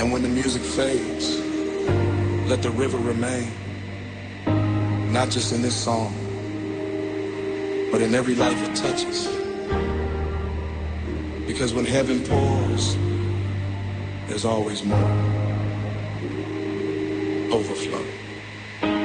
And when the music fades, let the river remain, not just in this song, but in every life it touches. Because when heaven pours, there's always more. Overflow.